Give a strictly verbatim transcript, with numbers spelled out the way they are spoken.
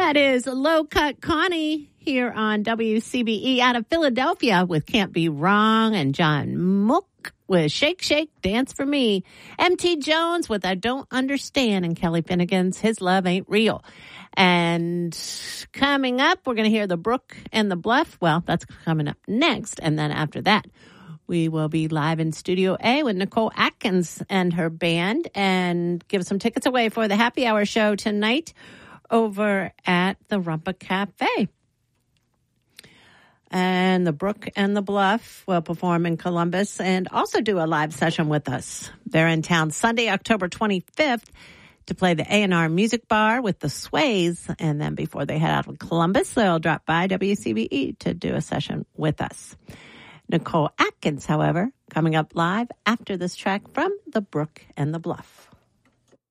That is Low Cut Connie here on W C B E out of Philadelphia with Can't Be Wrong, and John Mook with Shake Shake Dance for Me. M T Jones with I Don't Understand, and Kelly Finnegan's His Love Ain't Real. And coming up, we're going to hear the Brook and the Bluff. Well, that's coming up next. And then after that, we will be live in Studio A with Nicole Atkins and her band, and give some tickets away for the happy hour show tonight over at the Rumpa Cafe. And the Brook and the Bluff will perform in Columbus and also do a live session with us. They're in town Sunday, October twenty-fifth, to play the A and R Music Bar with the Sways. And then before they head out of Columbus, they'll drop by W C B E to do a session with us. Nicole Atkins, however, coming up live after this track from the Brook and the Bluff.